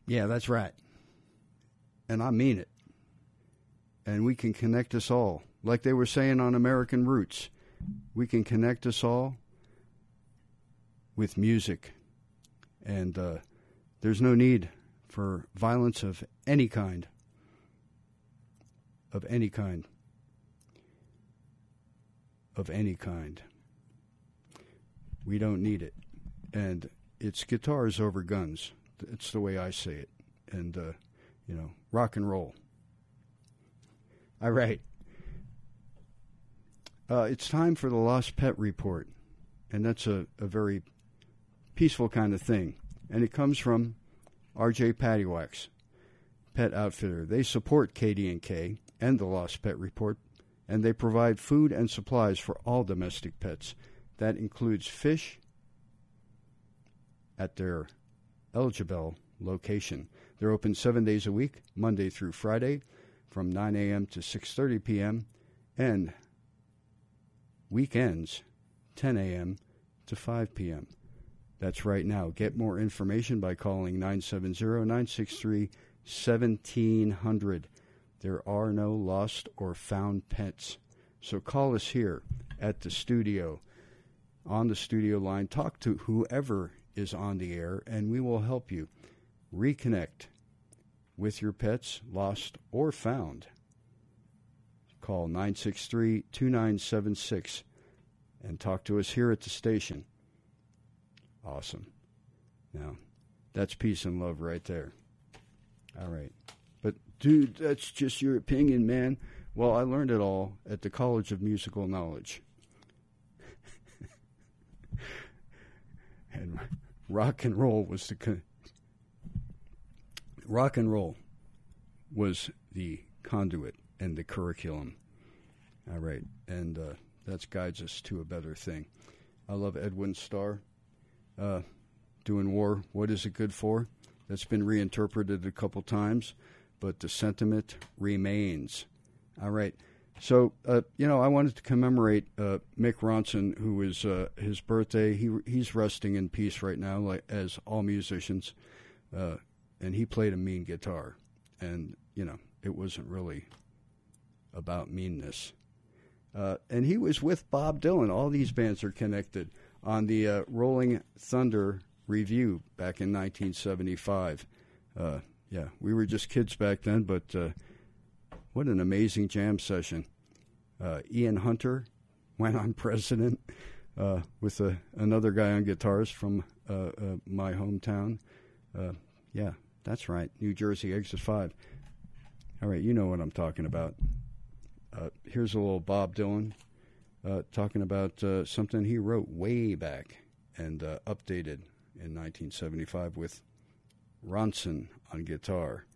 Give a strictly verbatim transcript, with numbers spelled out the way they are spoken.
Yeah, that's right. And I mean it. And we can connect us all. Like they were saying on American Roots, we can connect us all with music. And uh, there's no need for violence of any kind. Of any kind. Of any kind. We don't need it. And it's guitars over guns. It's the way I say it. And, uh, you know, rock and roll. All right. Uh, it's time for the Lost Pet Report. And that's a, a very peaceful kind of thing. And it comes from R J Pattywax, Pet Outfitter. They support K D and K and the Lost Pet Report, and they provide food and supplies for all domestic pets. That includes fish at their Elgibel location. They're open seven days a week, Monday through Friday, from nine a.m. to six thirty p.m., and weekends, ten a.m. to five p.m. That's right now. Get more information by calling nine seven zero, nine six three, one seven zero zero. There are no lost or found pets. So call us here at the studio, on the studio line. Talk to whoever is on the air, and we will help you reconnect with your pets, lost or found. Call nine six three, two nine seven six and talk to us here at the station. Awesome. Now, that's peace and love right there. All right. But, dude, that's just your opinion, man. Well, I learned it all at the College of Musical Knowledge. And rock and roll was the con- rock and roll was the conduit and the curriculum. All right. And uh, that guides us to a better thing. I love Edwin Starr. Uh, doing War, What Is It Good For? That's been reinterpreted a couple times, but the sentiment remains. All right. So, uh, you know, I wanted to commemorate uh, Mick Ronson, who is uh, his birthday. He He's resting in peace right now, like as all musicians. Uh, and he played a mean guitar. And, you know, it wasn't really about meanness. Uh, and he was with Bob Dylan. All these bands are connected. On the uh, Rolling Thunder Review back in nineteen seventy-five. Uh, yeah, we were just kids back then, but uh, what an amazing jam session. Uh, Ian Hunter went on president uh, with a, another guy on guitars from uh, uh, my hometown. Uh, yeah, that's right, New Jersey Exit five. All right, you know what I'm talking about. Uh, here's a little Bob Dylan. Uh, talking about uh, something he wrote way back and uh, updated in nineteen seventy-five with Ronson on guitar.